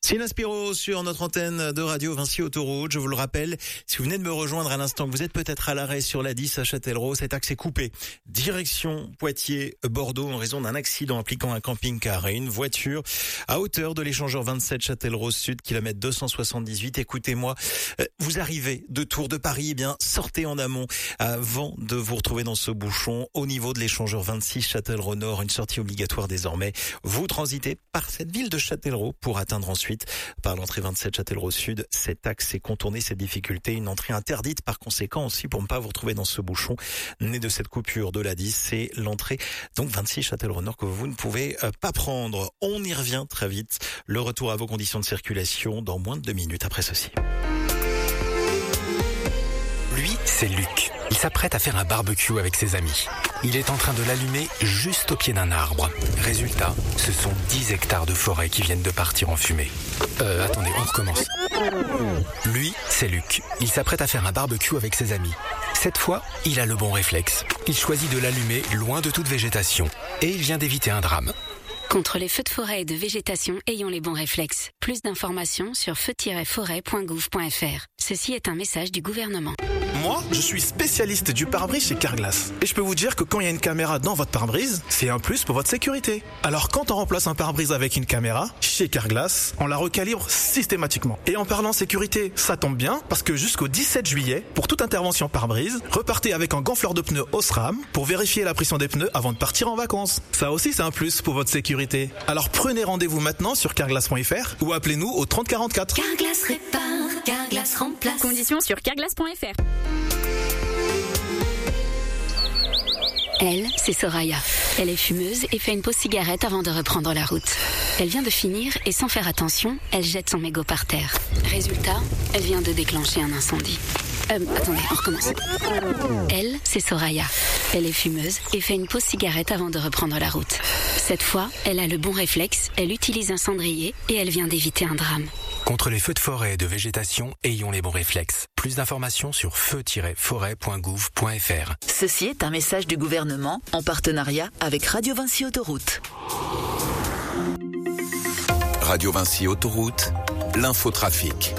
Sina Spiro sur notre antenne de radio Vinci Autoroute. Je vous le rappelle, si vous venez de me rejoindre à l'instant, que vous êtes peut-être à l'arrêt sur la 10 à Châtellerault, cet axe est coupé. Direction Poitiers-Bordeaux en raison d'un accident impliquant un camping-car et une voiture à hauteur de l'échangeur 27 Châtellerault Sud, kilomètre 278. Écoutez-moi, vous arrivez de Tours de Paris, eh bien, sortez en amont avant de vous retrouver dans ce bouchon au niveau de l'échangeur 26 Châtellerault Nord, une sortie obligatoire désormais. Vous transitez par cette ville de Châtellerault pour atteindre ensuite par l'entrée 27 Châtellerault Sud cet axe et contourner cette difficulté. Une entrée interdite par conséquent aussi pour ne pas vous retrouver dans ce bouchon né de cette coupure de la 10. C'est l'entrée donc 26 Châtellerault Nord que vous ne pouvez pas prendre. On y revient très vite. Le retour à vos conditions de circulation dans moins de 2 minutes après ceci. Lui, c'est Luc. Il s'apprête à faire un barbecue avec ses amis. Il est en train de l'allumer juste au pied d'un arbre. Résultat, ce sont 10 hectares de forêt qui viennent de partir en fumée. Attendez, on recommence. Lui, c'est Luc. Il s'apprête à faire un barbecue avec ses amis. Cette fois, il a le bon réflexe. Il choisit de l'allumer loin de toute végétation. Et il vient d'éviter un drame. Contre les feux de forêt et de végétation, ayons les bons réflexes. Plus d'informations sur feu-forêt.gouv.fr. Ceci est un message du gouvernement. Moi, je suis spécialiste du pare-brise chez Carglass. Et je peux vous dire que quand il y a une caméra dans votre pare-brise, c'est un plus pour votre sécurité. Alors quand on remplace un pare-brise avec une caméra, chez Carglass, on la recalibre systématiquement. Et en parlant sécurité, ça tombe bien, parce que jusqu'au 17 juillet, pour toute intervention pare-brise, repartez avec un gonfleur de pneus Osram pour vérifier la pression des pneus avant de partir en vacances. Ça aussi, c'est un plus pour votre sécurité. Alors prenez rendez-vous maintenant sur carglass.fr ou appelez-nous au 30 44. Carglass répare, Carglass remplace. Conditions sur carglass.fr. Elle, c'est Soraya. Elle est fumeuse et fait une pause cigarette avant de reprendre la route. Elle vient de finir et sans faire attention, elle jette son mégot par terre. Résultat, elle vient de déclencher un incendie. Attendez, on recommence. Elle, c'est Soraya. Elle est fumeuse et fait une pause cigarette avant de reprendre la route. Cette fois, elle a le bon réflexe, elle utilise un cendrier et elle vient d'éviter un drame. Contre les feux de forêt et de végétation, ayons les bons réflexes. Plus d'informations sur feu-forêt.gouv.fr. Ceci est un message du gouvernement en partenariat avec Radio Vinci Autoroute. Radio Vinci Autoroute, l'infotrafic.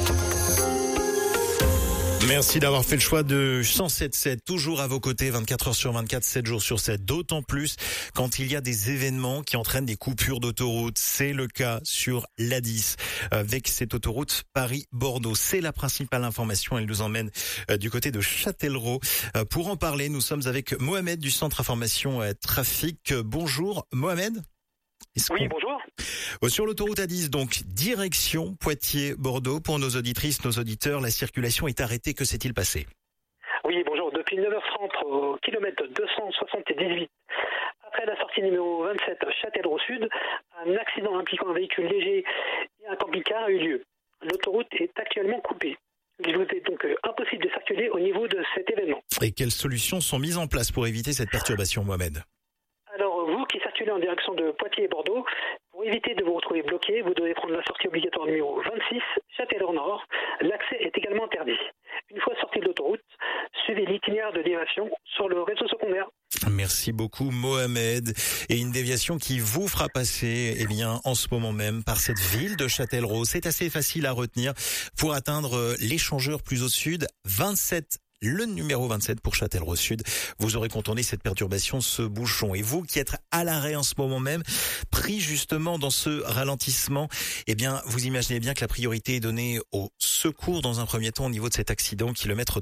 Merci d'avoir fait le choix de 107.7, toujours à vos côtés, 24 heures sur 24, 7 jours sur 7. D'autant plus quand il y a des événements qui entraînent des coupures d'autoroute. C'est le cas sur l'A10 avec cette autoroute Paris-Bordeaux. C'est la principale information. Elle nous emmène du côté de Châtellerault. Pour en parler, nous sommes avec Mohamed du Centre Information Trafic. Bonjour Mohamed. Oui, bonjour. Sur l'autoroute A10, donc, direction Poitiers-Bordeaux. Pour nos auditrices, nos auditeurs, la circulation est arrêtée. Que s'est-il passé? Oui, bonjour. Depuis 9h30 au kilomètre 278, après la sortie numéro 27 Châtellerault Sud, un accident impliquant un véhicule léger et un camping-car a eu lieu. L'autoroute est actuellement coupée. Il vous est donc impossible de circuler au niveau de cet événement. Et quelles solutions sont mises en place pour éviter cette perturbation, Mohamed? Alors, vous qui circulez en direction de Poitiers et Bordeaux, pour éviter de vous retrouver bloqué, vous devez prendre la sortie obligatoire numéro 26, Châtellerault Nord. L'accès est également interdit. Une fois sorti de l'autoroute, suivez l'itinéraire de déviation sur le réseau secondaire. Merci beaucoup Mohamed. Et une déviation qui vous fera passer, eh bien, en ce moment même par cette ville de Châtellerault. C'est assez facile à retenir pour atteindre l'échangeur plus au sud, 27. Le numéro 27 pour Châtellerault Sud. Vous aurez contourné cette perturbation, ce bouchon. Et vous qui êtes à l'arrêt en ce moment même, pris justement dans ce ralentissement, eh bien, vous imaginez bien que la priorité est donnée au secours dans un premier temps au niveau de cet accident, kilomètre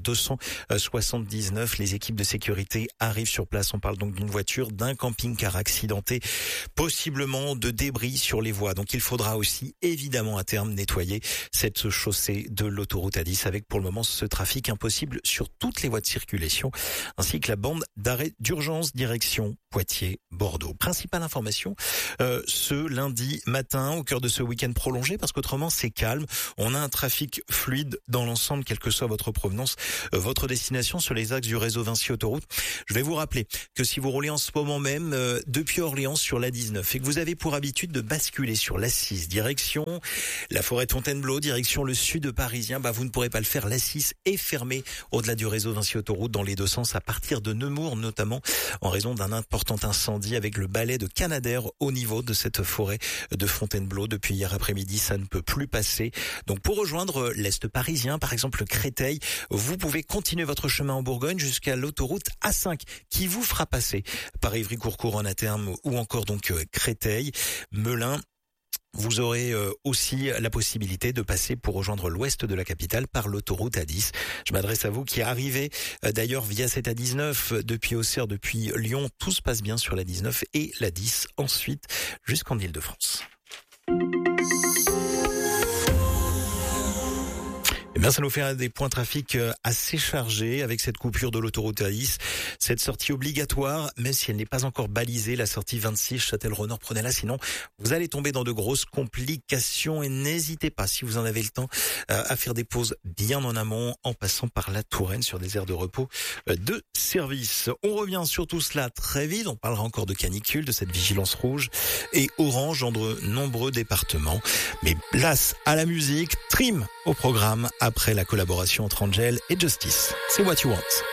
279. Les équipes de sécurité arrivent sur place. On parle donc d'une voiture, d'un camping-car accidenté, possiblement de débris sur les voies. Donc il faudra aussi évidemment à terme nettoyer cette chaussée de l'autoroute A10 avec pour le moment ce trafic impossible sur toutes les voies de circulation, ainsi que la bande d'arrêt d'urgence direction Poitiers-Bordeaux. Principale information, ce lundi matin, au cœur de ce week-end prolongé, parce qu'autrement c'est calme. On a un trafic fluide dans l'ensemble, quelle que soit votre provenance, votre destination sur les axes du réseau Vinci Autoroute. Je vais vous rappeler que si vous roulez en ce moment même depuis Orléans sur l'A19 et que vous avez pour habitude de basculer sur l'A6 direction la forêt de Fontainebleau, direction le sud parisien, vous ne pourrez pas le faire. L'A6 est fermée au-delà du du réseau Vinci Autoroute dans les deux sens à partir de Nemours notamment en raison d'un important incendie avec le balai de Canadair au niveau de cette forêt de Fontainebleau. Depuis hier après-midi, ça ne peut plus passer. Donc pour rejoindre l'Est parisien, par exemple Créteil, vous pouvez continuer votre chemin en Bourgogne jusqu'à l'autoroute A5 qui vous fera passer par Ivry-Courcouronnes à terme ou encore donc Créteil, Melun. Vous aurez aussi la possibilité de passer pour rejoindre l'ouest de la capitale par l'autoroute A10. Je m'adresse à vous qui arrivez d'ailleurs via cette A19 depuis Auxerre, depuis Lyon. Tout se passe bien sur la 19 et la 10 ensuite jusqu'en Île-de-France. Eh bien, ça nous fait des points trafic assez chargés avec cette coupure de l'autoroute A10. Cette sortie obligatoire, même si elle n'est pas encore balisée, la sortie 26 Châtellerault-Nord, prenez-la, sinon vous allez tomber dans de grosses complications et n'hésitez pas, si vous en avez le temps, à faire des pauses bien en amont en passant par la Touraine sur des aires de repos de service. On revient sur tout cela très vite. On parlera encore de canicule, de cette vigilance rouge et orange dans de nombreux départements. Mais place à la musique, Trim au programme après la collaboration entre Angel et Justice. C'est What You Want.